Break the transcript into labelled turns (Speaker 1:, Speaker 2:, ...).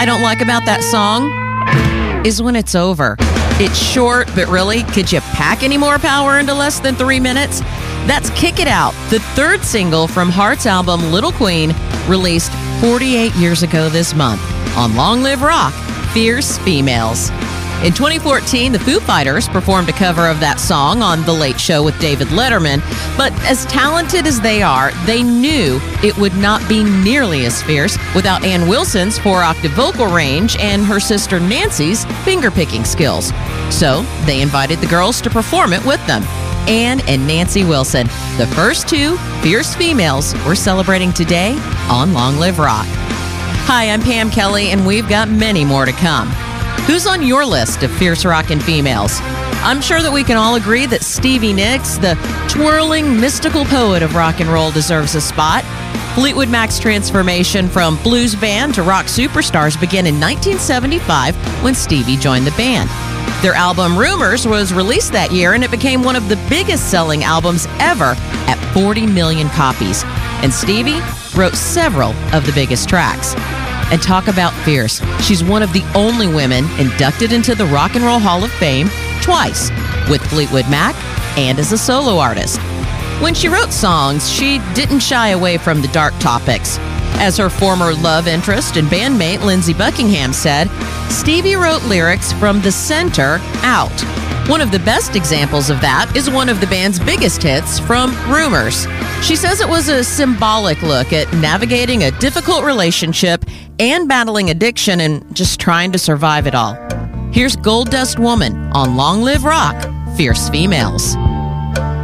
Speaker 1: I don't like about that song is when it's over. It's short, but really, could you pack any more power into less than 3 minutes? That's Kick It Out, the third single from Heart's album Little Queen, released 48 years ago this month on Long Live Rock, Fierce Females. In 2014, the Foo Fighters performed a cover of that song on The Late Show with David Letterman, but as talented as they are, they knew it would not be nearly as fierce without Ann Wilson's 4-octave vocal range and her sister Nancy's finger-picking skills. So they invited the girls to perform it with them. Ann and Nancy Wilson, the first two fierce females we're celebrating today on Long Live Rock. Hi, I'm Pam Kelly, and we've got many more to come. Who's on your list of fierce rockin' females? I'm sure that we can all agree that Stevie Nicks, the twirling, mystical poet of rock and roll, deserves a spot. Fleetwood Mac's transformation from blues band to rock superstars began in 1975 when Stevie joined the band. Their album Rumors was released that year, and it became one of the biggest selling albums ever at 40 million copies. And Stevie wrote several of the biggest tracks. And talk about fierce. She's one of the only women inducted into the Rock and Roll Hall of Fame twice, with Fleetwood Mac and as a solo artist. When she wrote songs, she didn't shy away from the dark topics. As her former love interest and bandmate Lindsey Buckingham said, Stevie wrote lyrics from the center out. One of the best examples of that is one of the band's biggest hits from Rumors. She says it was a symbolic look at navigating a difficult relationship and battling addiction and just trying to survive it all. Here's Gold Dust Woman on Long Live Rock, Fierce Females.